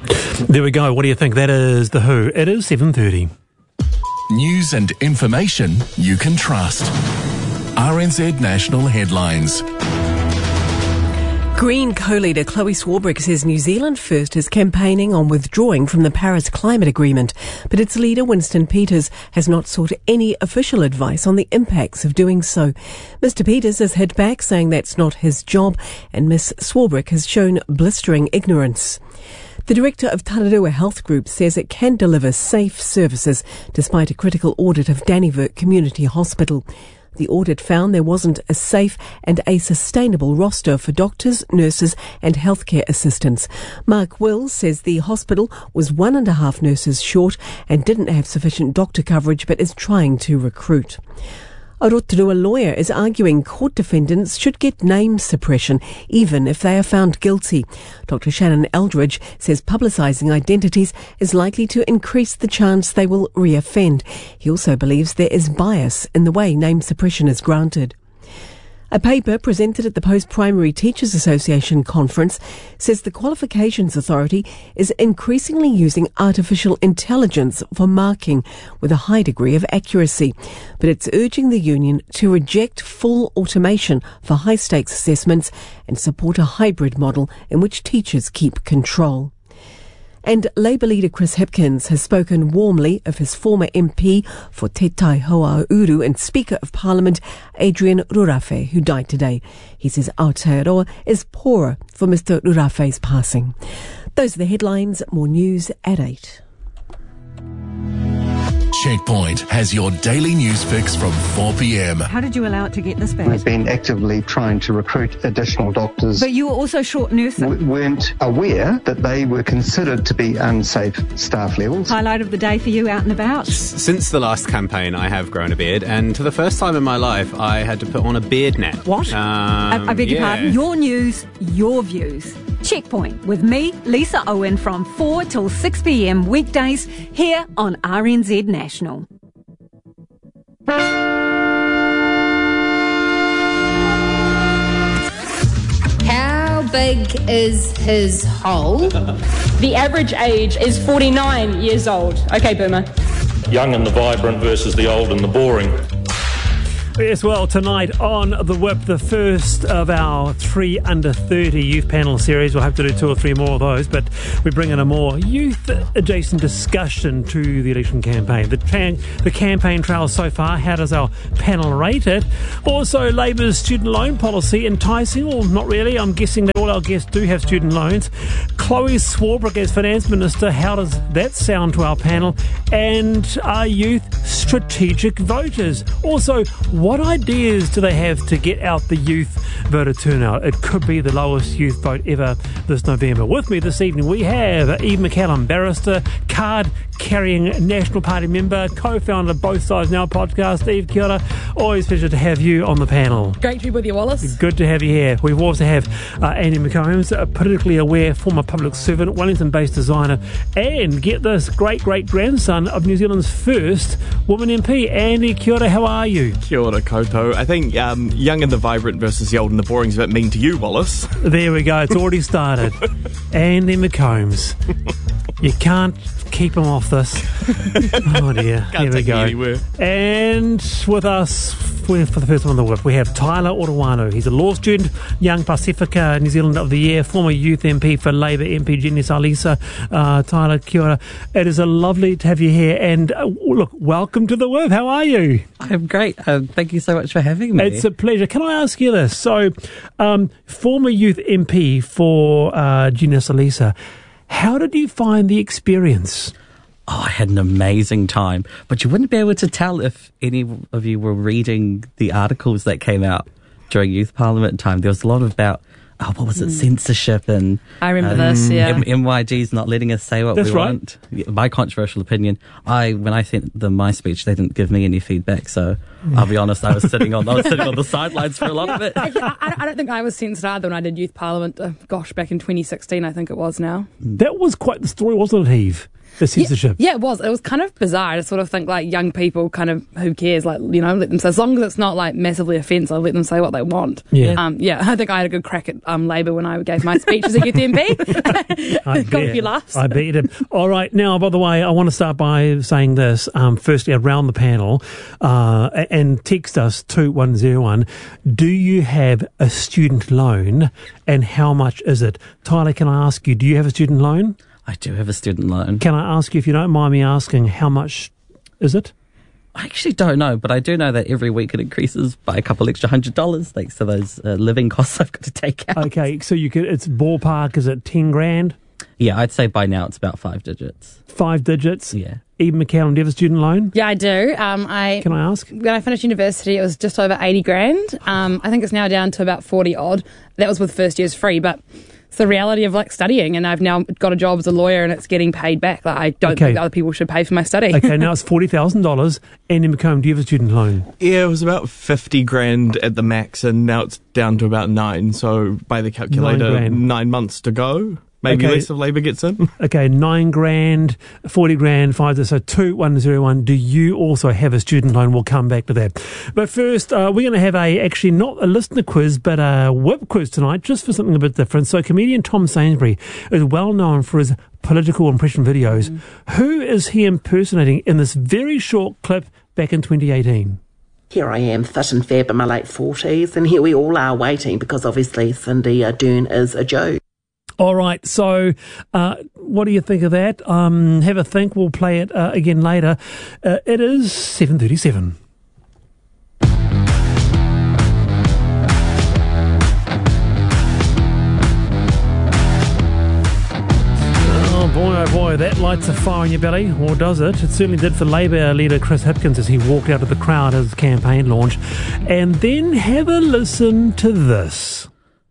There we go. What do you think? That is The Who. It is 7:30. News and information you can trust. RNZ National Headlines. Green co-leader Chloe Swarbrick says New Zealand First is campaigning on withdrawing from the Paris Climate Agreement, but its leader Winston Peters has not sought any official advice on the impacts of doing so. Mr Peters has hit back, saying that's not his job, and Miss Swarbrick has shown blistering ignorance. The director of Tararua Health Group says it can deliver safe services despite a critical audit of Dannevirke Community Hospital. The audit found there wasn't a safe and a sustainable roster for doctors, nurses and healthcare assistants. Mark Wills says the hospital was 1.5 nurses short and didn't have sufficient doctor coverage, but is trying to recruit. A Rotorua lawyer is arguing court defendants should get name suppression even if they are found guilty. Dr. Shannon Eldridge says publicising identities is likely to increase the chance they will reoffend. He also believes there is bias in the way name suppression is granted. A paper presented at the Post-Primary Teachers Association conference says the Qualifications Authority is increasingly using artificial intelligence for marking with a high degree of accuracy. But it's urging the union to reject full automation for high-stakes assessments and support a hybrid model in which teachers keep control. And Labour leader Chris Hipkins has spoken warmly of his former MP for Te Tai Hauauru and Speaker of Parliament Adrian Rurafe, who died today. He says Aotearoa is poorer for Mr Rurafe's passing. Those are the headlines. More news at 8. Checkpoint has your daily news fix from 4 p.m. How did you allow it to get this bad? We've been actively trying to recruit additional doctors. But you were also short nursing. We weren't aware that they were considered to be unsafe staff levels. Highlight of the day for you out and about? Since the last campaign, I have grown a beard, and for the first time in my life, I had to put on a beard net. What? I beg your pardon? Your news, your views. Checkpoint with me, Lisa Owen, from 4 till 6 p.m. weekdays here on RNZ National. How big is his hole? The average age is 49 years old. Okay, Boomer. Young and the vibrant versus the old and the boring. Yes, well, tonight on The Whip, the first of our 3 under 30 youth panel series. We'll have to do 2 or 3 more of those, but we bring in a more youth-adjacent discussion to the election campaign. The campaign trail so far, how does our panel rate it? Also, Labour's student loan policy, enticing, or not really. I'm guessing that all our guests do have student loans. Chloe Swarbrick as Finance Minister, how does that sound to our panel? And are youth strategic voters? Also, what ideas do they have to get out the youth voter turnout? It could be the lowest youth vote ever this November. With me this evening we have Eve McCallum, barrister, card-carrying National Party member, co-founder of Both Sides Now podcast. Eve, kia ora. Always a pleasure to have you on the panel. Great to be with you, Wallace. Good to have you here. We also have Andy McCombs, a politically aware former public servant, Wellington-based designer, and get this, great-great-grandson of New Zealand's first woman MP. Andy, kia ora, how are you? Kia ora koutou. I think young and the vibrant versus the old and the boring is a bit mean to you, Wallace. There we go. It's already started. Andy McCombs. You can't keep him off this. Oh dear. Can't Here we go. Anywhere. And with us for the first one on the whip, we have Tyler Oruwano. He's a law student, Young Pacifica New Zealand of the Year, former youth MP for Labour MP Jenny Salisa. Tyler, kia ora. It is lovely to have you here. And look, welcome to the whip. How are you? I'm great. Thank you so much for having me. It's a pleasure. Can I ask you this? So, former youth MP for Jenny Salisa, how did you find the experience? Oh, I had an amazing time. But you wouldn't be able to tell if any of you were reading the articles that came out during Youth Parliament time. There was a lot about, censorship and... I remember this, yeah. MYG's not letting us say what we want. My controversial opinion. When I sent them my speech, they didn't give me any feedback, so I'll be honest, I was sitting on the sidelines for a lot of it. I don't think I was censored either when I did Youth Parliament, back in 2016, I think it was now. That was quite the story, wasn't it, Eve? the censorship. Yeah, it was. It was kind of bizarre. I sort of think like young people kind of, who cares? Like, you know, let them say, as long as it's not like massively offensive, let them say what they want. Yeah. I think I had a good crack at Labour when I gave my speech as a youth MP. Got a few laughs. I bet you did. All right. Now, by the way, I want to start by saying this. Firstly, around the panel, and text us 2101. Do you have a student loan, and how much is it? Tyler, can I ask you, do you have a student loan? I do have a student loan. Can I ask you, if you don't mind me asking, how much is it? I actually don't know, but I do know that every week it increases by a couple extra $100 thanks to those living costs I've got to take out. Okay, so it's ballpark, is it 10 grand? Yeah, I'd say by now it's about 5 digits. 5 digits? Yeah. Eden McCallum, do you have a student loan? Yeah, I do. Can I ask? When I finished university, it was just over 80 grand. I think it's now down to about 40 odd. That was with first year's free, but it's the reality of like studying, and I've now got a job as a lawyer and it's getting paid back. Like, I don't think other people should pay for my study. Okay, now it's $40,000. Andy McComb, do you have a student loan? Yeah, it was about 50 grand at the max, and now it's down to about 9. So by the calculator, 9 months to go. Maybe less if Labour gets in. Okay, 9 grand, 40 grand, 5, so 2101. Do you also have a student loan? We'll come back to that. But first, we're going to have actually not a listener quiz, but a whip quiz tonight, just for something a bit different. So comedian Tom Sainsbury is well known for his political impression videos. Who is he impersonating in this very short clip back in 2018? Here I am, fit and fab in my late 40s, and here we all are waiting because obviously Cindy Ardern is a joke. All right, so what do you think of that? Have a think. We'll play it again later. It is 7:37. Oh boy, that lights a fire in your belly, or does it? It certainly did for Labour leader Chris Hipkins as he walked out of the crowd at his campaign launch. And then have a listen to this.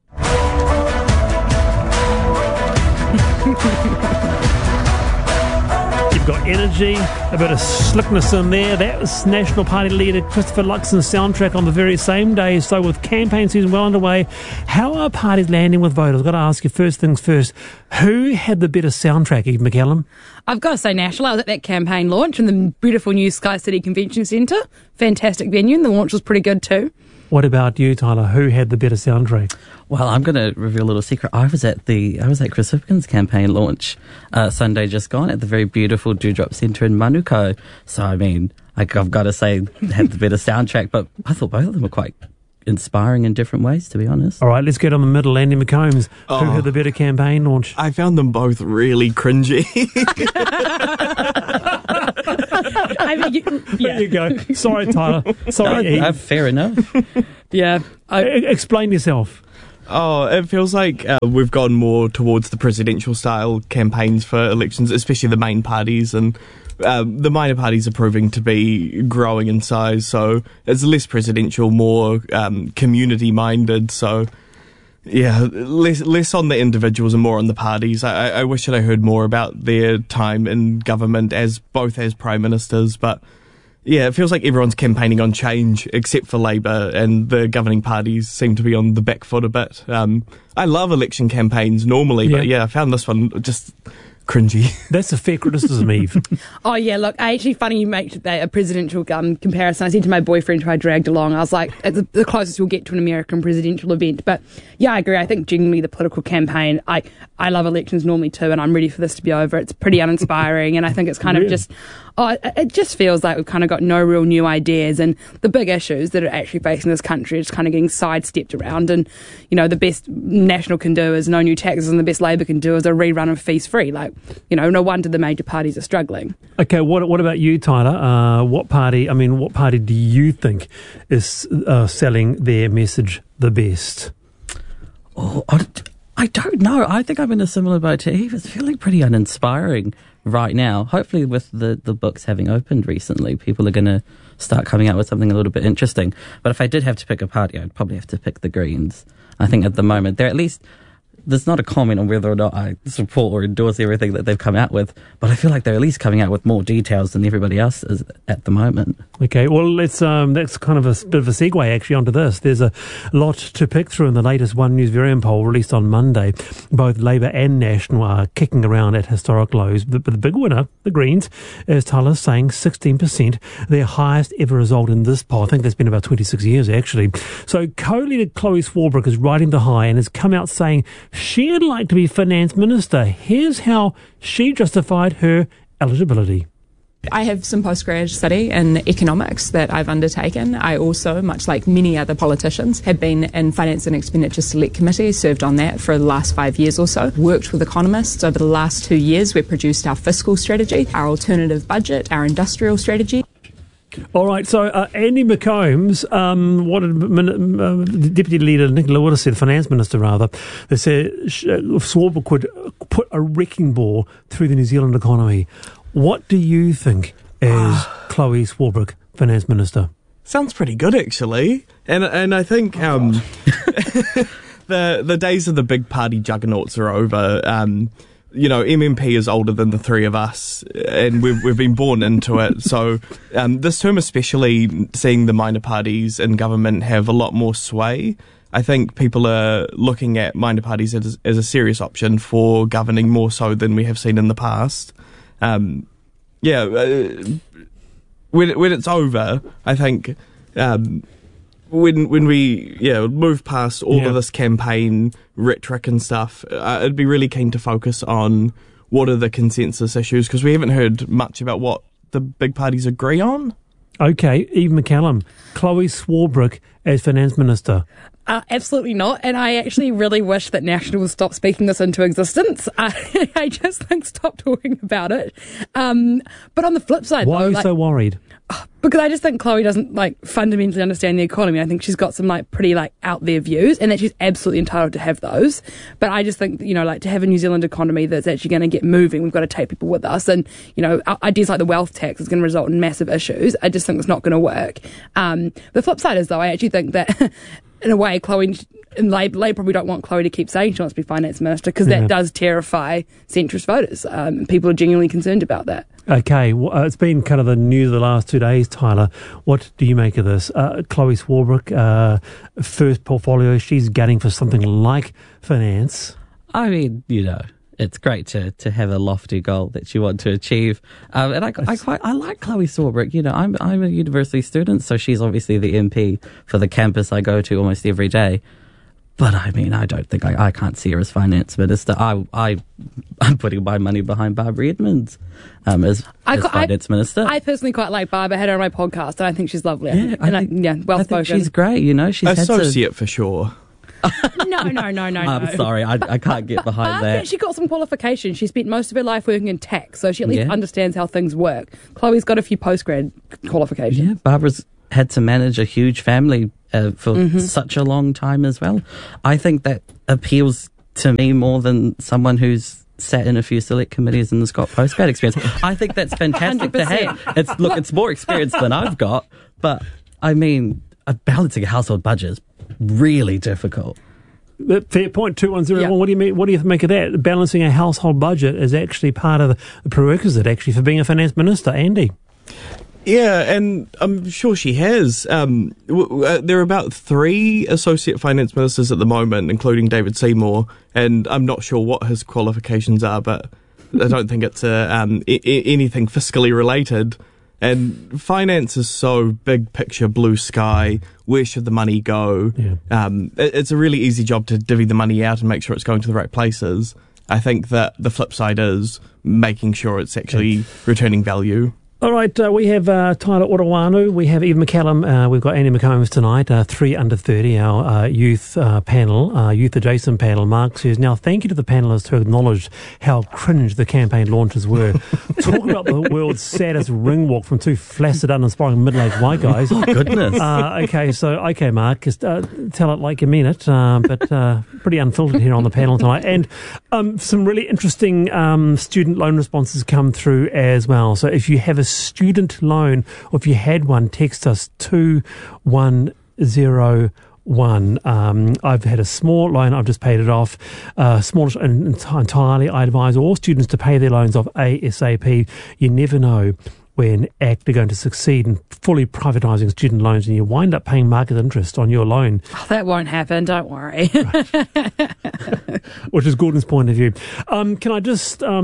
You've got energy, a bit of slickness in there. That was National Party leader Christopher Luxon's soundtrack on the very same day. So with campaign season well underway, how are parties landing with voters? I've got to ask you first things first. Who had the better soundtrack, Eve McCallum? I've got to say National. I was at that campaign launch in the beautiful new Sky City Convention Centre. Fantastic venue, and the launch was pretty good too. What about you, Tyler? Who had the better soundtrack? Well, I'm going to reveal a little secret. I was at Chris Hipkins' campaign launch Sunday just gone at the very beautiful Dewdrop Centre in Manukau. So, I mean, I've got to say, had the better soundtrack, but I thought both of them were quite inspiring in different ways, to be honest. All right, let's get on the middle. Andy McCombs, who had the better campaign launch? I found them both really cringy. There you go. Sorry, Tyler. Sorry, Eve. Fair enough. Yeah. Explain yourself. Oh, it feels like we've gone more towards the presidential style campaigns for elections, especially the main parties, and the minor parties are proving to be growing in size, so it's less presidential, more community minded. So yeah, less on the individuals and more on the parties. I wish that I heard more about their time in government as prime ministers, but yeah, it feels like everyone's campaigning on change except for Labour, and the governing parties seem to be on the back foot a bit. I love election campaigns normally, but yeah, I found this one just cringy. That's a fair criticism, Eve. Oh, yeah, look, actually funny you make a presidential comparison. I said to my boyfriend who I dragged along, I was like, it's the closest we'll get to an American presidential event. But yeah, I agree. I think genuinely the political campaign, I love elections normally too, and I'm ready for this to be over. It's pretty uninspiring, and I think it's kind of just... it just feels like we've kind of got no real new ideas, and the big issues that are actually facing this country are just kind of getting sidestepped around. And, you know, the best National can do is no new taxes, and the best Labour can do is a rerun of fees free. Like, you know, no wonder the major parties are struggling. Okay, what about you, Tyler? What party do you think is selling their message the best? Oh, I don't know. I think I'm in a similar boat to Eve. It's feeling pretty uninspiring right now. Hopefully with the books having opened recently, people are going to start coming out with something a little bit interesting. But if I did have to pick a party, I'd probably have to pick the Greens. I think at the moment they're at least there's not a comment on whether or not I support or endorse everything that they've come out with, but I feel like they're at least coming out with more details than everybody else is at the moment. Okay, well, let's that's kind of a bit of a segue actually onto this. There's a lot to pick through in the latest One News Variant poll released on Monday. Both Labour and National are kicking around at historic lows, but the big winner, the Greens, as Tyler's saying, 16%, their highest ever result in this poll. I think that's been about 26 years actually. So co-leader Chloe Swarbrick is riding the high and has come out saying she'd like to be Finance Minister. Here's how she justified her eligibility. I have some postgrad study in economics that I've undertaken. I also, much like many other politicians, have been in Finance and Expenditure Select Committee, served on that for the last 5 years or so, worked with economists over the last 2 years. We've produced our fiscal strategy, our alternative budget, our industrial strategy. All right, so Andy McCombs, what did Deputy Leader Nicola Wood said, Finance Minister rather, they said Swarbrick could put a wrecking ball through the New Zealand economy. What do you think as Chloe Swarbrick, Finance Minister? Sounds pretty good, actually. And I think the days of the big party juggernauts are over. MMP is older than the three of us, and we've been born into it. So this term especially, seeing the minor parties in government have a lot more sway, I think people are looking at minor parties as a serious option for governing more so than we have seen in the past. When it's over, I think when we move past all of this campaign rhetoric and stuff, I'd be really keen to focus on what are the consensus issues, because we haven't heard much about what the big parties agree on. Okay, Eve McCallum, Chloe Swarbrick as Finance Minister. Absolutely not. And I actually really wish that National would stop speaking this into existence. I just think stop talking about it. But on the flip side, why are you so worried? Because I just think Chloe doesn't fundamentally understand the economy. I think she's got some pretty out there views, and that she's absolutely entitled to have those. But I just think, to have a New Zealand economy that's actually going to get moving, we've got to take people with us. And, ideas like the wealth tax is going to result in massive issues. I just think it's not going to work. The flip side is, though, I actually think that in a way, Chloe and Labour probably don't want Chloe to keep saying she wants to be Finance Minister, because that does terrify centrist voters. People are genuinely concerned about that. Okay, it's been kind of the news of the last 2 days, Tyler. What do you make of this? Chloe Swarbrick, first portfolio, she's gunning for something like finance. I mean, it's great to have a lofty goal that you want to achieve. And I like Chloe Swarbrick. I'm a university student, so she's obviously the MP for the campus I go to almost every day. But I mean, I don't think I can't see her as Finance Minister. I'm putting my money behind Barbara Edmonds as Finance Minister. I personally quite like Barbara. I had her on my podcast, and I think she's lovely. Well spoken. She's great. She's associate for sure. No. I'm sorry, I can't get behind that. She got some qualifications. She spent most of her life working in tax, so she at least understands how things work. Chloe's got a few postgrad qualifications. Yeah, Barbara's had to manage a huge family for such a long time as well. I think that appeals to me more than someone who's sat in a few select committees and has got postgrad experience. I think that's fantastic 100%. To have. It's more experience than I've got, but I mean, balancing a household budget is really difficult. Fair point, 2101. Yeah. What do you mean? What do you make of that? Balancing a household budget is actually part of the prerequisite, actually, for being a finance minister. Andy. Yeah, and I'm sure she has. There are about 3 associate finance ministers at the moment, including David Seymour, and I'm not sure what his qualifications are, but I don't think it's anything fiscally related. And finance is so big picture, blue sky. Where should the money go? Yeah. It's a really easy job to divvy the money out and make sure it's going to the right places. I think that the flip side is making sure it's actually returning value. All right, we have Tyler Orawanu, we have Eve McCallum, we've got Andy McCombs tonight, 3 under 30, our youth panel, youth adjacent panel. Mark says, now thank you to the panellists who acknowledged how cringe the campaign launches were. Talk about the world's saddest ring walk from 2 flaccid, uninspiring middle-aged white guys. Oh, goodness. Okay, Mark, just, tell it like you mean it, but pretty unfiltered here on the panel tonight. And some really interesting student loan responses come through as well. So if you have a student loan, or if you had one, text us 210 one. I've had a small loan, I've just paid it off. Smallish and entirely. I advise all students to pay their loans off ASAP. You never know when ACT are going to succeed in fully privatising student loans and you wind up paying market interest on your loan. Oh, that won't happen, don't worry. Which is Gordon's point of view. Can I just go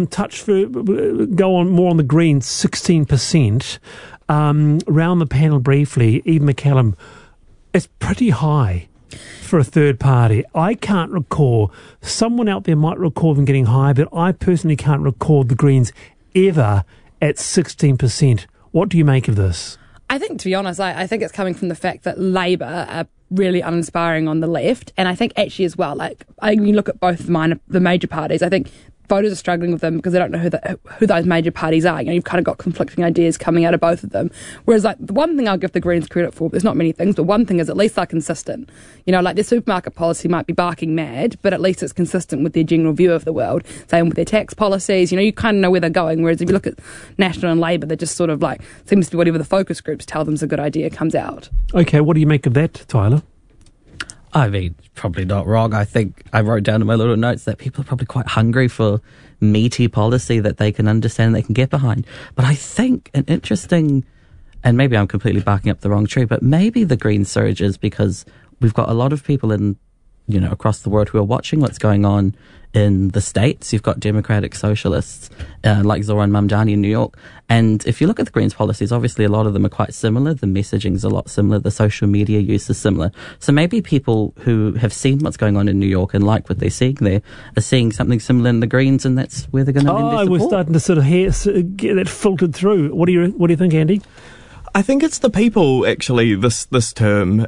on more on the Greens, 16%. Round the panel briefly, Eve McCallum, it's pretty high for a third party. I can't recall, someone out there might recall them getting high, but I personally can't recall the Greens ever at 16%. What do you make of this? I think, to be honest, I think it's coming from the fact that Labour are really uninspiring on the left, and I think actually as well, when you look at both the major parties, I think voters are struggling with them because they don't know who those major parties are. You've kind of got conflicting ideas coming out of both of them. Whereas, the one thing I'll give the Greens credit for, there's not many things, but one thing is at least they're consistent. Their supermarket policy might be barking mad, but at least it's consistent with their general view of the world. Same with their tax policies. You kind of know where they're going. Whereas if you look at National and Labour, they're just sort of seems to be whatever the focus groups tell them is a good idea comes out. Okay, what do you make of that, Tyler? I mean, probably not wrong. I think I wrote down in my little notes that people are probably quite hungry for meaty policy that they can understand and they can get behind. But I think an interesting, and maybe I'm completely barking up the wrong tree, but maybe the Green surge is because we've got a lot of people across the world who are watching what's going on in the States. You've got Democratic Socialists like Zoran Mamdani in New York. And if you look at the Greens policies, obviously a lot of them are quite similar. The messaging's a lot similar. The social media use is similar. So maybe people who have seen what's going on in New York and like what they're seeing there are seeing something similar in the Greens, and that's where they're going to end their support. We're starting to sort of get that filtered through. What do you think, Andy? I think it's the people, actually, this term.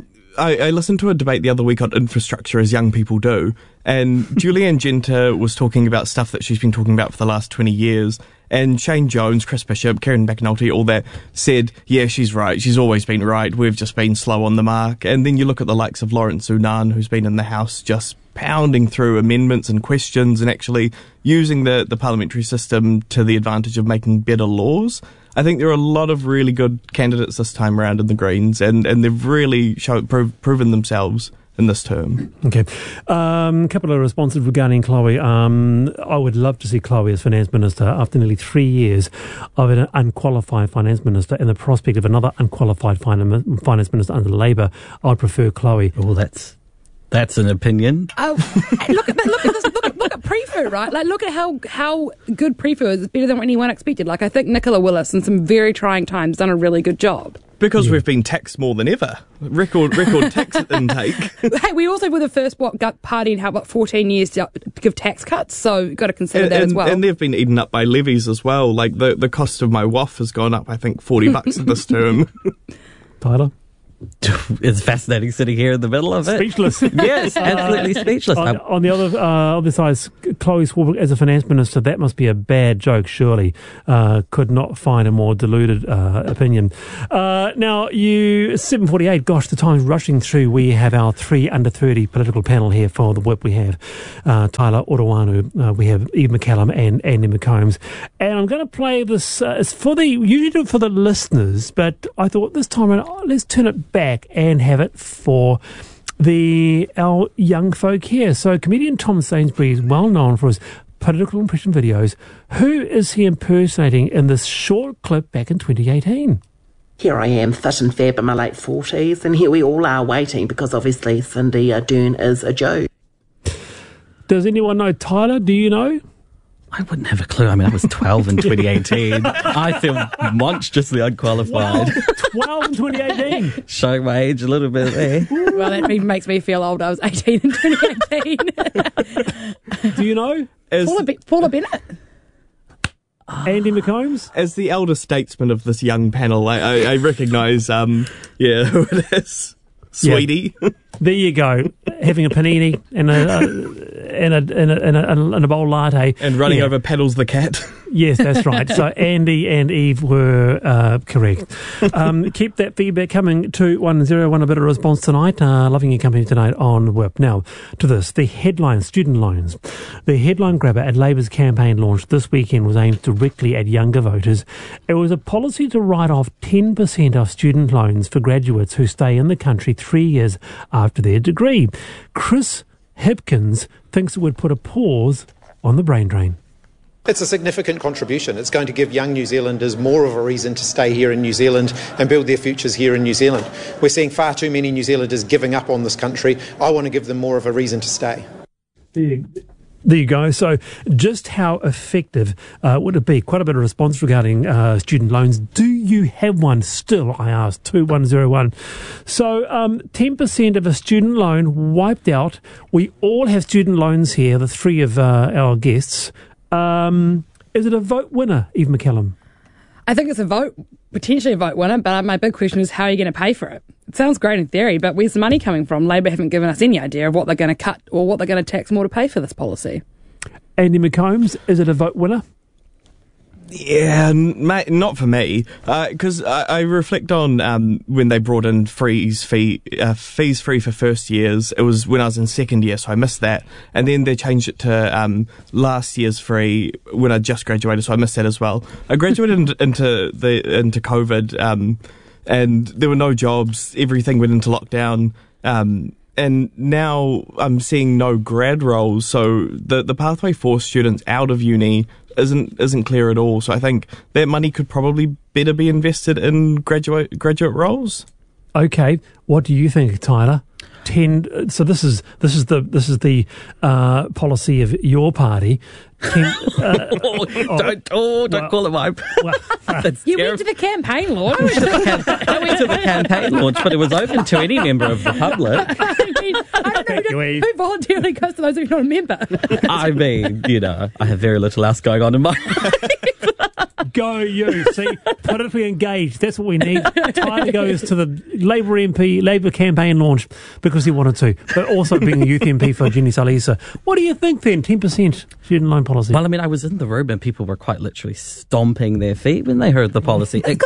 I listened to a debate the other week on infrastructure, as young people do, and Julianne Genter was talking about stuff that she's been talking about for the last 20 years, and Shane Jones, Chris Bishop, Karen McAnulty, all that, said, yeah, she's right, she's always been right, we've just been slow on the mark. And then you look at the likes of Lawrence Unan, who's been in the House just pounding through amendments and questions and actually using the parliamentary system to the advantage of making better laws. I think there are a lot of really good candidates this time around in the Greens, and they've really proven themselves in this term. Okay. A couple of responses regarding Chloe. I would love to see Chloe as Finance Minister after nearly 3 years of an unqualified Finance Minister and the prospect of another unqualified Finance Minister under Labour. I would prefer Chloe. Oh, that's an opinion. Oh, look at this. Look at Prefu, right? Look at how good Prefu is. It's better than what anyone expected. I think Nicola Willis, in some very trying times, done a really good job. Because we've been taxed more than ever. Record tax intake. Hey, we also were the first party in 14 years to give tax cuts, so you've got to consider that as well. And they've been eaten up by levies as well. The cost of my WAF has gone up, I think, $40 this term. Tyler? It's fascinating sitting here in the middle of it. Speechless. Yes, absolutely speechless. On the other side, Chloe Swarbrick as a finance minister, that must be a bad joke, surely. Could not find a more deluded opinion. Now, 7:48, gosh, the time's rushing through. We have our 3 under 30 political panel here for the whip. We have Tyler Oruwanu, we have Eve McCallum and Andy McCombs. And I'm going to play this, usually do it for the listeners, but I thought this time around, let's turn it back and have it for our young folk here. So comedian Tom Sainsbury is well known for his political impression videos. Who is he impersonating in this short clip back in 2018? Here I am, fit and fab in my late 40s, and here we all are waiting because obviously Cindy Ardern is a joke. Does anyone know? Tyler, do you know? I wouldn't have a clue. I mean, I was 12 in 2018. I feel monstrously unqualified. Wow, 12 in 2018. Showing my age a little bit there. Well, that makes me feel old. I was 18 in 2018. Do you know? Paula Bennett. Andy McCombs? As the elder statesman of this young panel, I recognise, who it is. Sweetie. Yeah. There you go. Having a panini and a bowl latte. And running over Paddles the cat. Yes, that's right. So Andy and Eve were correct. Keep that feedback coming to 101. A bit of response tonight. Loving your company tonight on Whip. Now, to this, the headline, student loans. The headline grabber at Labour's campaign launch this weekend was aimed directly at younger voters. It was a policy to write off 10% of student loans for graduates who stay in the country 3 years after their degree. Chris Hipkins thinks it would put a pause on the brain drain. It's a significant contribution. It's going to give young New Zealanders more of a reason to stay here in New Zealand and build their futures here in New Zealand. We're seeing far too many New Zealanders giving up on this country. I want to give them more of a reason to stay. There you go. So just how effective would it be? Quite a bit of response regarding student loans. Do you have one still? I asked 2101. So 10% of a student loan wiped out. We all have student loans here, the three of our guests. Is it a vote winner, Eve McCallum? I think it's potentially a vote winner, but my big question is how are you going to pay for it? It sounds great in theory, but where's the money coming from? Labor haven't given us any idea of what they're going to cut or what they're going to tax more to pay for this policy. Andy McCombs, is it a vote winner? Yeah, mate, not for me. Because I reflect on when they brought in fees free for first years. It was when I was in second year, so I missed that. And then they changed it to last year's free when I just graduated, so I missed that as well. I graduated into COVID, and there were no jobs. Everything went into lockdown. And now I'm seeing no grad roles, so the pathway for students out of uni isn't clear at all. So I think that money could probably better be invested in graduate roles. Okay, what do you think, Tyler? So this is the policy of your party. Don't call it my. You went to the campaign launch. I went to the campaign launch, but it was open to any member of the public. I don't know who voluntarily goes to those who are not a member. I mean, I have very little else going on in my life. Go you. See, politically engaged. That's what we need. Tyler goes to the Labour campaign launch because he wanted to, but also being a youth MP for Jenny Salisa. What do you think then? 10% student loan policy. Well, I mean, I was in the room and people were quite literally stomping their feet when they heard the policy. I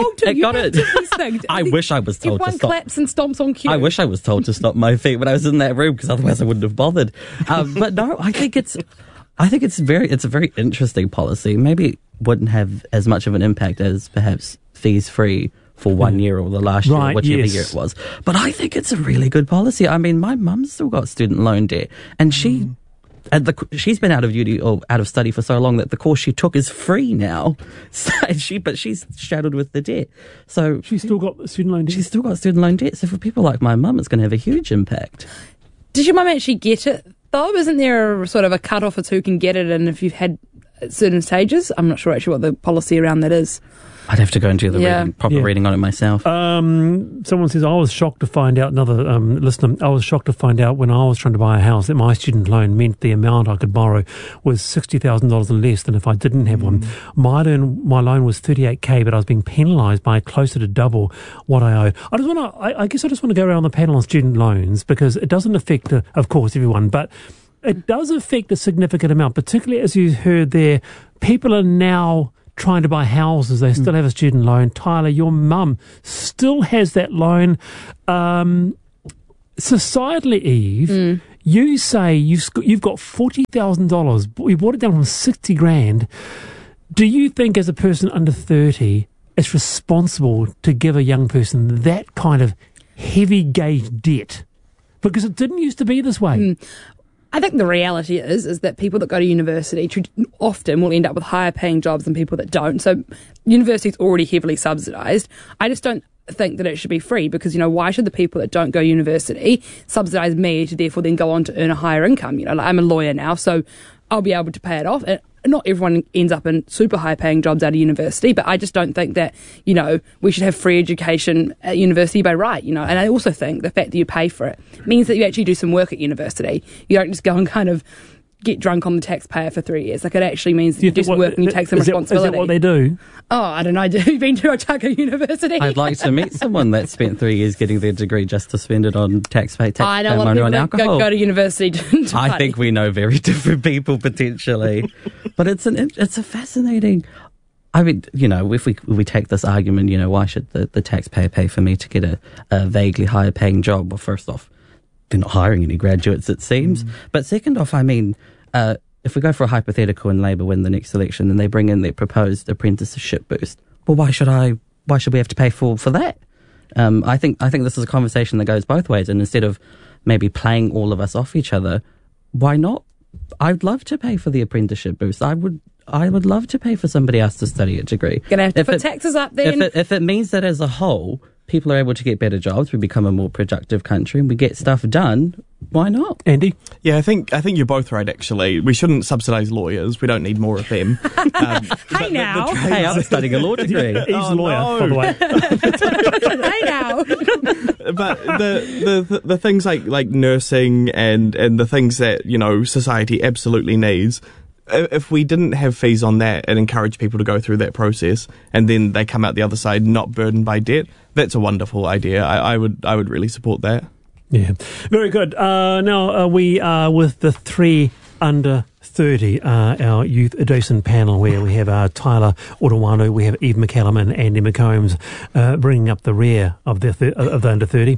wish I was told to stop. Everyone claps and stomps on cue. I wish I was told to stop my feet when I was in that room because otherwise I wouldn't have bothered. But no, I think it's a very interesting policy. Maybe it wouldn't have as much of an impact as perhaps fees free for 1 year or the last year, whichever year it was. But I think it's a really good policy. I mean, my mum's still got student loan debt, and she's been out of uni or out of study for so long that the course she took is free now. So, but she's straddled with the debt. So she's still got student loan debt. She's still got student loan debt. So for people like my mum, it's going to have a huge impact. Did your mum actually get it though? Isn't there a sort of a cut-off as who can get it, and if you've had certain stages? I'm not sure actually what the policy around that is. I'd have to go and do the proper reading on it myself. Someone says, I was shocked to find out, another listener, I was shocked to find out when I was trying to buy a house that my student loan meant the amount I could borrow was $60,000 less than if I didn't have one. My loan was $38,000, but I was being penalised by closer to double what I owed. I guess I just want to go around the panel on student loans because it doesn't affect, of course, everyone, but it does affect a significant amount, particularly as you heard there, people are now trying to buy houses. They still have a student loan. Tyler, your mum still has that loan. Societally, Eve, you say you've got $40,000. We brought it down from $60,000. Do you think as a person under 30, it's responsible to give a young person that kind of heavy gauge debt? Because it didn't used to be this way. I think the reality is that people that go to university often will end up with higher paying jobs than people that don't. So university is already heavily subsidised. I just don't think that it should be free because, why should the people that don't go to university subsidise me to therefore then go on to earn a higher income? I'm a lawyer now, so I'll be able to pay it off. And not everyone ends up in super high paying jobs out of university, but I just don't think that, we should have free education at university by right, and I also think the fact that you pay for it means that you actually do some work at university. You don't just go and kind of get drunk on the taxpayer for 3 years. Like, it actually means you just work and you take some responsibility. Is that what they do? Oh, I don't know. Have you been to Otago University? I'd like to meet someone that spent 3 years getting their degree just to spend it on taxpayer I know a lot money of on people alcohol. go to university to I party. think we know very different people potentially, but it's a fascinating. I mean, if we take this argument, why should the taxpayer pay for me to get a vaguely higher paying job? Well, first off, they're not hiring any graduates, it seems. But second off, I mean, if we go for a hypothetical and Labour win the next election and they bring in their proposed apprenticeship boost, well, why should we have to pay for that? I think this is a conversation that goes both ways, and instead of maybe playing all of us off each other, why not? I'd love to pay for the apprenticeship boost. I would love to pay for somebody else to study a degree. Gonna have to put taxes up then. If it means that as a whole, people are able to get better jobs, we become a more productive country, and we get stuff done, why not? Andy? Yeah, I think you're both right, actually. We shouldn't subsidise lawyers. We don't need more of them. Hey, now. Hey, I'm studying a law degree. He's a lawyer, by the way. Hey, now. But the things like nursing and the things that, society absolutely needs, if we didn't have fees on that and encourage people to go through that process and then they come out the other side not burdened by debt, that's a wonderful idea. I would really support that. Yeah, very good. Now we are with the 3 under 30, our youth adjacent panel, where we have Tyler Otawanu, we have Eve McCallum and Andy McCombs bringing up the rear of the under 30,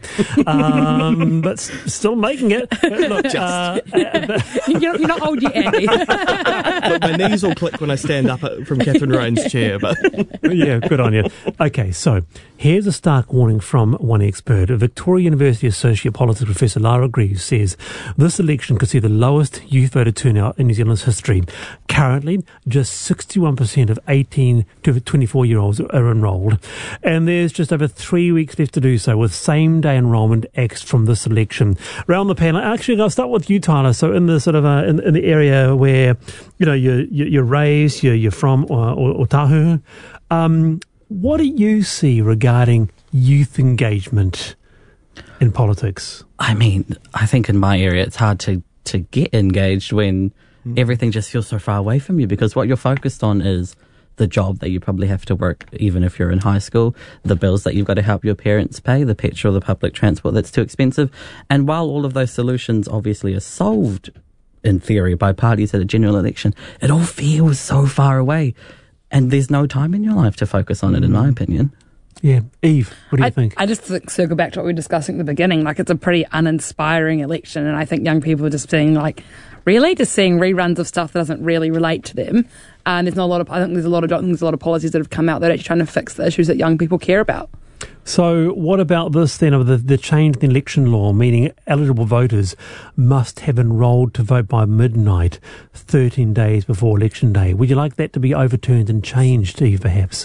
but still making it. Look, You're not old yet, Andy. Look, my knees will click when I stand up from Catherine Ryan's chair. But yeah, good on you. Okay, so here's a stark warning from one expert. Victoria University Associate Politics Professor Lara Greaves says this election could see the lowest youth voter turnout in New Zealand's history. Currently, just 61% of 18 to 24-year-olds are enrolled, and there's just over 3 weeks left to do so, with same-day enrolment axed from this election. Round the panel, actually, I'll start with you, Tyler. So, in the sort of in the area where you're raised, you're from Otahu, what do you see regarding youth engagement in politics? I mean, I think in my area it's hard to get engaged when everything just feels so far away from you, because what you're focused on is the job that you probably have to work even if you're in high school, the bills that you've got to help your parents pay, the petrol, the public transport that's too expensive. And while all of those solutions obviously are solved in theory by parties at a general election, it all feels so far away. And there's no time in your life to focus on it, in my opinion. Yeah. Eve, what do you think? I just circle back to what we were discussing at the beginning. Like, it's a pretty uninspiring election, and I think young people are just being like, really? Just seeing reruns of stuff that doesn't really relate to them. And there's not a lot of, I think there's a lot of policies that have come out that are actually trying to fix the issues that young people care about. So what about this then of the change in the election law, meaning eligible voters must have enrolled to vote by midnight 13 days before election day? Would you like that to be overturned and changed, Eve, perhaps?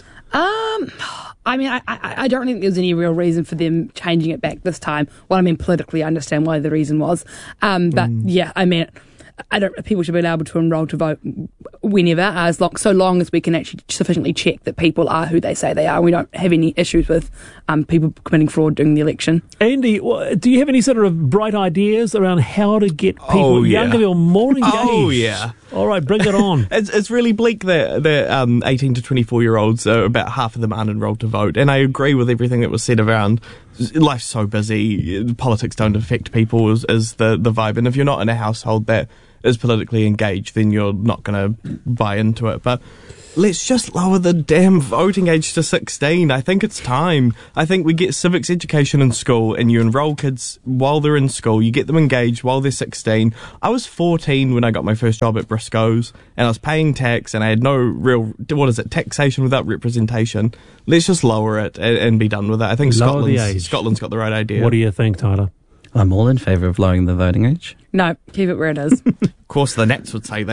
I mean, I don't think there's any real reason for them changing it back this time. Well, I mean, politically, I understand why the reason was. But yeah, I mean, people should be able to enrol to vote whenever, so long as we can actually sufficiently check that people are who they say they are. We don't have any issues with people committing fraud during the election. Andy, do you have any sort of bright ideas around how to get people, younger people, more engaged? Oh, yeah. All right, bring it on. It's really bleak that 18 to 24-year-olds, about half of them aren't enrolled to vote. And I agree with everything that was said around life's so busy, politics don't affect people is the vibe. And if you're not in a household that is politically engaged, then you're not going to buy into it. But let's just lower the damn voting age to 16. I think it's time. I think we get civics education in school and you enroll kids while they're in school. You get them engaged while they're 16. I was 14 when I got my first job at Briscoe's, and I was paying tax and I had no real, taxation without representation. Let's just lower it and be done with it. I think Scotland's got the right idea. What do you think, Tyler? I'm all in favour of lowering the voting age. No, keep it where it is. Of course, the Nats would say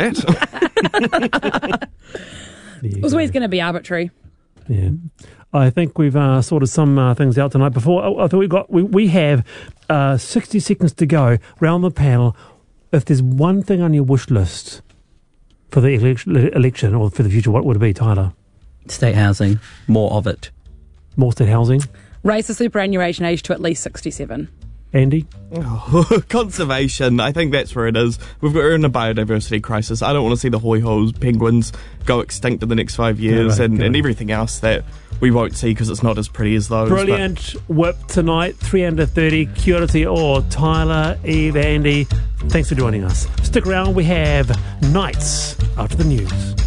that. It was always going to be arbitrary. Yeah, I think we've sorted some things out tonight. Before I thought we have 60 seconds to go round the panel. If there's one thing on your wish list for the election or for the future, what would it be, Tyler? State housing, more of it. More state housing. Raise the superannuation age to at least 67. Andy? Conservation, I think that's where it is. We're in a biodiversity crisis. I don't want to see the hoi-hos penguins go extinct in the next 5 years and everything else that we won't see because it's not as pretty as those. Brilliant whip tonight, 3 under 30. Kia ora te o, Tyler, Eve, Andy. Thanks for joining us. Stick around, we have Nights after the news.